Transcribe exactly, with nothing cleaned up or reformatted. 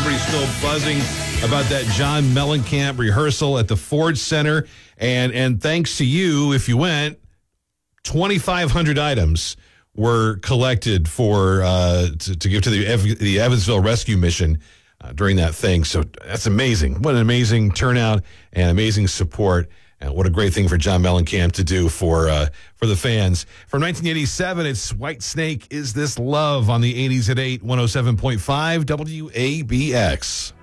everybody's still buzzing about that John Mellencamp rehearsal at the Ford Center. And, and thanks to you, if you went, twenty-five hundred items were collected for uh, to, to give to the, Ev- the Evansville Rescue Mission uh, during that thing. So that's amazing. What an amazing turnout and amazing support. And what a great thing for John Mellencamp to do for uh, for the fans. From nineteen eighty-seven, it's Whitesnake, Is This Love on the eighties at eight, one oh seven point five W A B X.